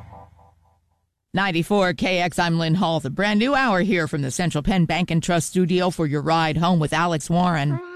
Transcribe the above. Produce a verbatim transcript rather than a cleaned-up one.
ninety-four K X, I'm Lynn Hall. The brand new hour here from the Central Penn Bank and Trust Studio for your ride home with Alex Warren.